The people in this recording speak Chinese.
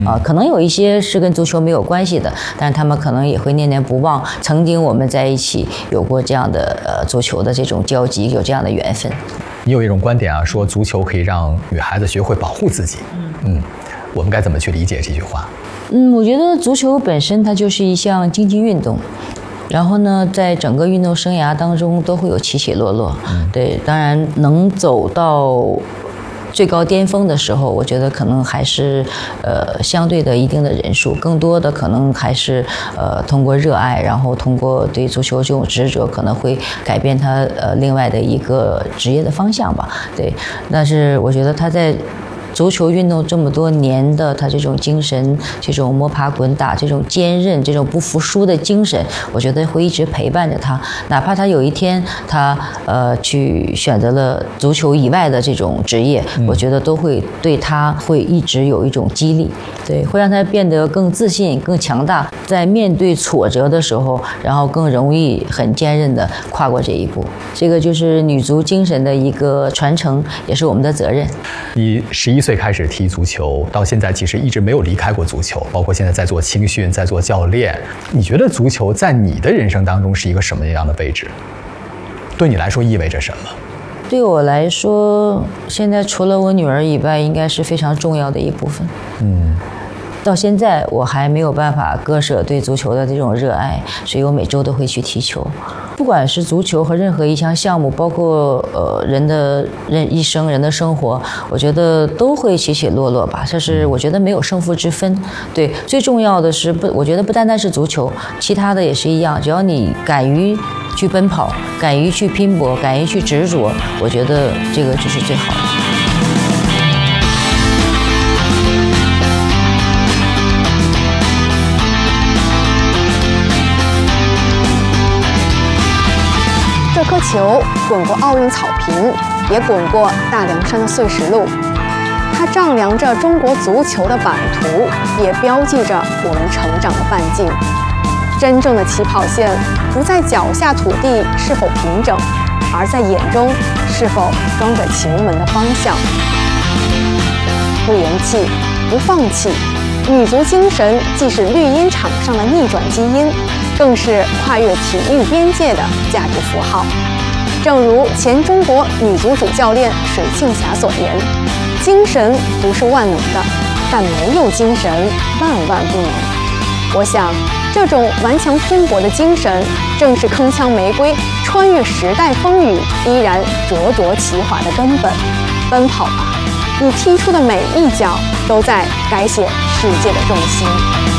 可能有一些是跟足球没有关系的，但是他们可能也会念念不忘曾经我们在一起有过这样的足球的这种交集，有这样的缘分。 你有一种观点啊，说足球可以让女孩子学会保护自己。我们该怎么去理解这句话？ 我觉得足球本身它就是一项竞技运动。然后呢，在整个运动生涯当中都会有起起落落。对，当然能走到最高巅峰的时候，我觉得可能还是相对的一定的人数，更多的可能还是通过热爱，然后通过对足球这种执着，可能会改变他另外的一个职业的方向吧。对，但是我觉得他在足球运动这么多年的他这种精神，这种摸爬滚打，这种坚韧，这种不服输的精神，我觉得会一直陪伴着他。哪怕他有一天他去选择了足球以外的这种职业，我觉得都会对他会一直有一种激励，对，会让他变得更自信、更强大，在面对挫折的时候，然后更容易很坚韧地跨过这一步。这个就是女足精神的一个传承，也是我们的责任。 你11岁开始踢足球，到现在其实一直没有离开过足球，包括现在在做青训，在做教练。你觉得足球在你的人生当中是一个什么样的位置？对你来说意味着什么？ 对我来说，现在除了我女儿以外，应该是非常重要的一部分。到现在我还没有办法割舍对足球的这种热爱，所以我每周都会去踢球。不管是足球和任何一项项目，包括人的一生、人的生活，我觉得都会起起落落吧。这是我觉得没有胜负之分。对，最重要的是我觉得不单单是足球，其他的也是一样。只要你敢于去奔跑，敢于去拼搏，敢于去执着，我觉得这个就是最好的。 这颗球滚过奥运草坪，也滚过大凉山的碎石路。它丈量着中国足球的版图，也标记着我们成长的半径。真正的起跑线不在脚下土地是否平整，而在眼中是否装着球门的方向。不言弃，不放弃，女足精神既是绿茵场上的逆转基因，更是跨越体育边界的价值符号。正如前中国女足主教练水庆霞所言，精神不是万能的，但没有精神万万不能。我想这种顽强拼搏的精神，正是铿锵玫瑰穿越时代风雨依然灼灼其华的根本。奔跑吧，你踢出的每一脚都在改写世界的重心。